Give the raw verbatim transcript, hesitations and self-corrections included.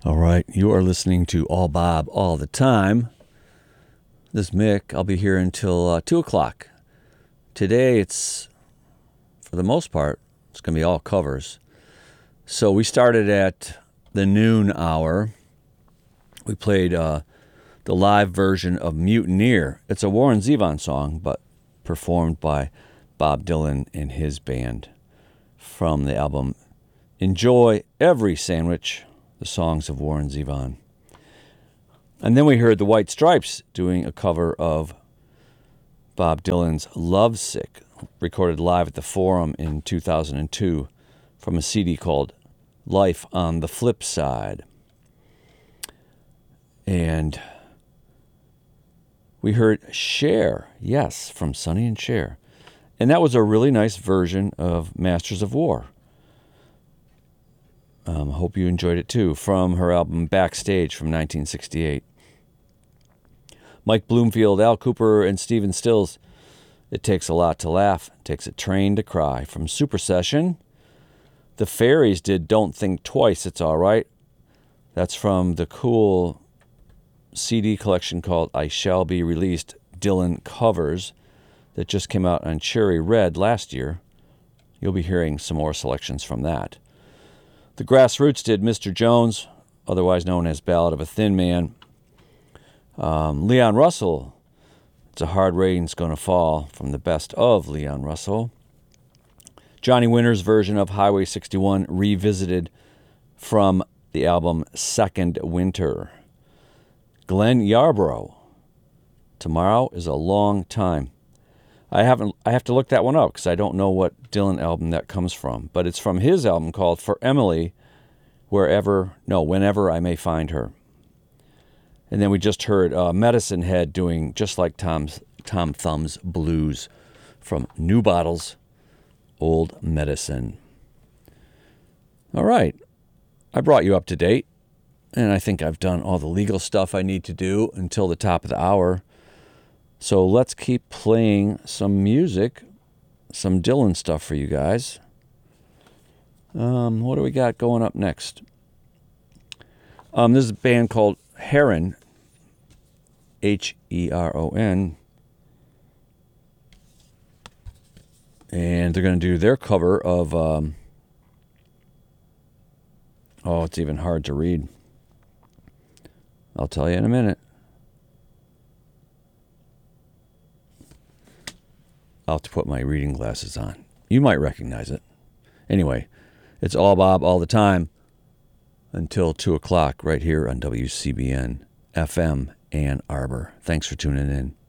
All right, you are listening to All Bob All the Time. This is Mick. I'll be here until uh, two o'clock. Today, it's, for the most part, it's going to be all covers. So we started at the noon hour. We played uh, the live version of Mutineer. It's a Warren Zevon song, but performed by Bob Dylan and his band from the album Enjoy Every Sandwich, the songs of Warren Zevon. And then we heard the White Stripes doing a cover of Bob Dylan's Lovesick, recorded live at the Forum in two thousand two from a C D called Life on the Flip Side. And we heard Cher, yes, from Sonny and Cher. And that was a really nice version of Masters of War. I um, hope you enjoyed it too, from her album Backstage from nineteen sixty-eight. Mike Bloomfield, Al Cooper, and Stephen Stills. It Takes a Lot to Laugh, It Takes a Train to Cry. From Super Session, the Fairies did Don't Think Twice, It's All Right. That's from the cool C D collection called I Shall Be Released Dylan Covers that just came out on Cherry Red last year. You'll be hearing some more selections from that. The Grassroots did Mister Jones, otherwise known as Ballad of a Thin Man. Um, Leon Russell, It's a Hard Rain's Gonna Fall, from the best of Leon Russell. Johnny Winter's version of Highway sixty-one revisited from the album Second Winter. Glenn Yarbrough, Tomorrow is a Long Time. I haven't. I have to look that one up because I don't know what Dylan album that comes from. But it's from his album called For Emily, Wherever, no, Whenever I May Find Her. And then we just heard uh, Medicine Head doing Just Like Tom's Tom Thumb's Blues from New Bottles, Old Medicine. All right. I brought you up to date, and I think I've done all the legal stuff I need to do until the top of the hour. So let's keep playing some music, some Dylan stuff for you guys. Um, what do we got going up next? Um, this is a band called Heron, H E R O N. And they're going to do their cover of, um, oh, it's even hard to read. I'll tell you in a minute. I'll have to put my reading glasses on. You might recognize it. Anyway, it's All Bob all the time until two o'clock right here on W C B N F M Ann Arbor. Thanks for tuning in.